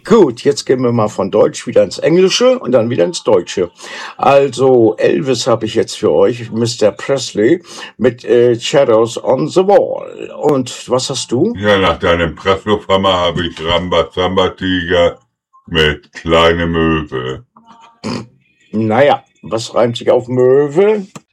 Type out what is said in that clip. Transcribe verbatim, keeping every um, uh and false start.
Gut, jetzt gehen wir mal von Deutsch wieder ins Englische und dann wieder ins Deutsche. Also Elvis habe ich jetzt für euch, Mister Presley mit äh, Shadows on the Wall. Und was hast du? Ja, nach deinem Presslufthammer habe ich Rambazamba-Tiger mit Kleine Möwe. Naja, was reimt sich auf Möwe?